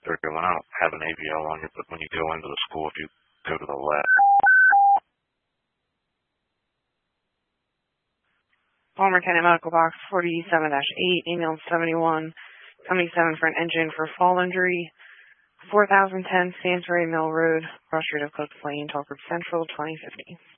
They're going, I don't have an AVL on you, but when you go into the school, if you go to the left. Palmer County Medical Box 47-8, ambulance 71, coming 7 for an engine for fall injury, 4010 Stansbury Mill Road, cross street of Cook Lane, Telford Central, 2050.